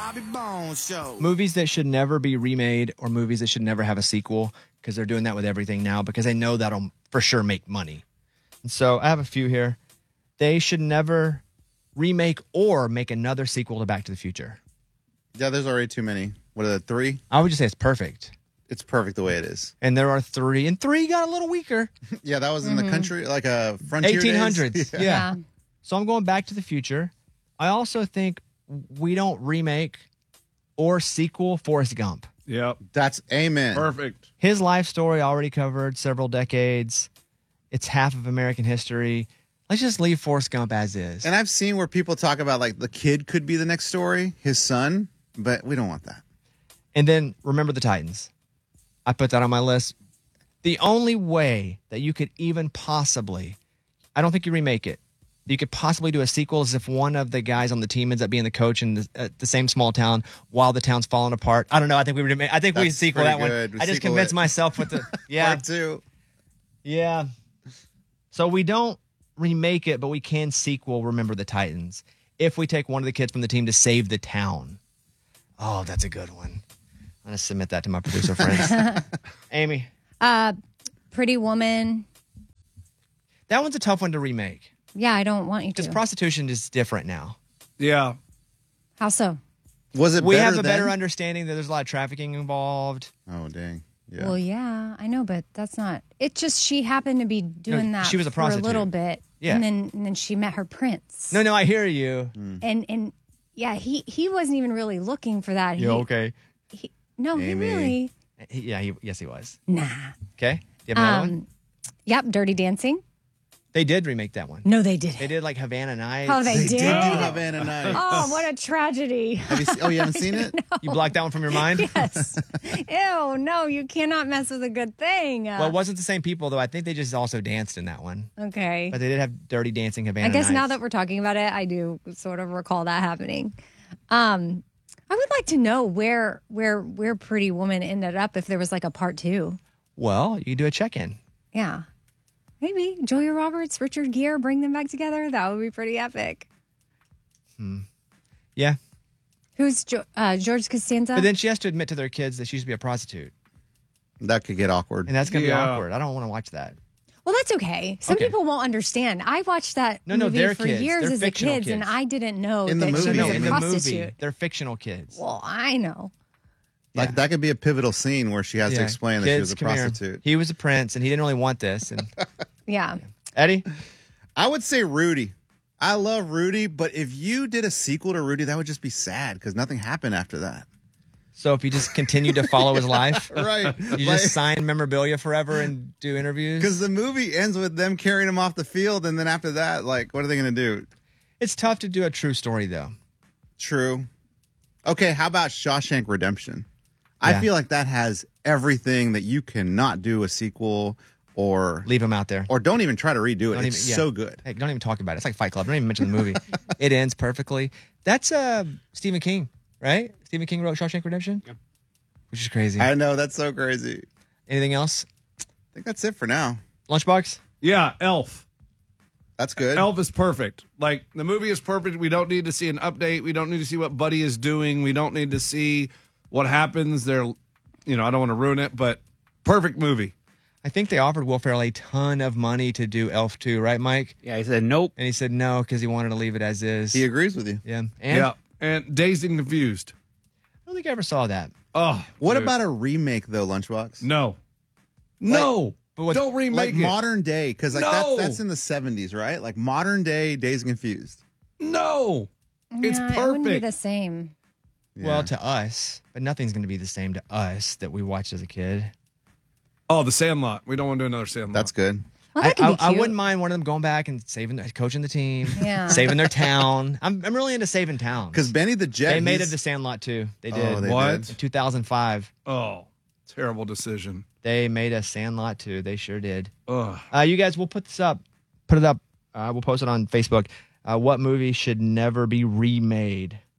Bobby Bones Show. Movies that should never be remade or movies that should never have a sequel, because they're doing that with everything now because they know that'll for sure make money. And so I have a few here. They should never remake or make another sequel to Back to the Future. Yeah, there's already too many. What are the 3? I would just say it's perfect. It's perfect the way it is. And there are 3, and 3 got a little weaker. Yeah, that was in the country, like a frontier 1800s. days. Yeah. So I'm going Back to the Future. I also think we don't remake or sequel Forrest Gump. Yep. That's amen. Perfect. His life story already covered several decades. It's half of American history. Let's just leave Forrest Gump as is. And I've seen where people talk about like the kid could be the next story, his son, but we don't want that. And then Remember the Titans. I put that on my list. The only way that you could even possibly, I don't think you remake it, you could possibly do a sequel is if one of the guys on the team ends up being the coach in the same small town while the town's falling apart. I don't know. I think we remake. I think we sequel that one. I just convinced myself with the Part 2. Yeah. So we don't remake it, but we can sequel Remember the Titans if we take one of the kids from the team to save the town. Oh, that's a good one. I'm going to submit that to my producer friends. Amy. Pretty Woman. That one's a tough one to remake. Yeah, I don't want you to. Because prostitution is different now. Yeah. How so? Was it We better have a better then? understanding that there's a lot of trafficking involved. Oh, dang. Yeah. Well, yeah, I know, but that's not. It just she happened to be doing that she was a for a prostitute. little bit, Yeah. and then she met her prince. No, I hear you. And yeah, he wasn't even really looking for that. You okay? No, he Amy. really. Yes, he was. Nah. Okay. Do you have another one? Yep, Dirty Dancing. They did remake that one. No, they didn't. They did like Havana Nights. Oh, they did? do Havana Nights. Oh, what a tragedy. You haven't seen it? You blocked that one from your mind? Yes. Ew, no, you cannot mess with a good thing. Well, it wasn't the same people, though. I think they just also danced in that one. Okay. But they did have Dirty Dancing Havana I guess Nights. now that we're talking about it, I do sort of recall that happening. I would like to know where Pretty Woman ended up if there was like a part 2. Well, you can do a check-in. Yeah. Maybe Julia Roberts, Richard Gere, bring them back together. That would be pretty epic. Yeah. Who's George Costanza? But then she has to admit to their kids that she used to be a prostitute. That could get awkward. And that's going to be Yeah. awkward. I don't want to watch that. Well, that's okay. Some Okay. people won't understand. I watched that No, movie they're for kids. years They're as a fictional kid, and kids. I didn't know In the that she movie. was No, a in the prostitute. movie, they're fictional kids. Well, I know. Like that could be a pivotal scene where she has to Yeah. explain that she Kids, was a come here. prostitute. He was a prince, and he didn't really want this. And Yeah. Eddie? I would say Rudy. I love Rudy, but if you did a sequel to Rudy, that would just be sad because nothing happened after that. So if you just continue to follow his life, Right. you just sign memorabilia forever and do interviews? Because the movie ends with them carrying him off the field, and then after that, like, what are they going to do? It's tough to do a true story, though. True. Okay, how about Shawshank Redemption? Yeah. I feel like that has everything that you cannot do a sequel or Leave him out there. or don't even try to redo it. Don't It's even- yeah. so good. Hey, don't even talk about it. It's like Fight Club. Don't even mention the movie. It ends perfectly. That's Stephen King, right? Stephen King wrote Shawshank Redemption? Yep. Which is crazy. I know, that's so crazy. Anything else? I think that's it for now. Lunchbox? Yeah, Elf. That's good. Elf is perfect. Like, the movie is perfect. We don't need to see an update. We don't need to see what Buddy is doing. We don't need to see what happens there. You know, I don't want to ruin it, but perfect movie. I think they offered Will Ferrell a ton of money to do Elf 2, right, Mike? Yeah, he said nope. And he said no because he wanted to leave it as is. He agrees with you. Yeah. And Yeah. And Dazed and Confused. I don't think I ever saw that. Oh, What dude. about a remake, though, Lunchbox? No. No. But what- Don't remake Like it. modern day, because like No. that's in the 70s, right? Like modern day Dazed and Confused. No. It's Yeah, It wouldn't be perfect. the same. Well, to us, but nothing's going to be the same to us that we watched as a kid. Oh, The Sandlot. We don't want to do another Sandlot. That's good. Well, that could be I cute. wouldn't mind one of them going back and coaching the team, Yeah. saving their town. I'm really into saving towns. Because Benny the Jet. They made it he's- to Sandlot too. They Oh, did. they What? did. In 2005, Oh, terrible decision. they made a Sandlot too. They sure did. Ugh. You guys, we'll put this up. Put it up. We'll post it on Facebook. What movie should never be remade?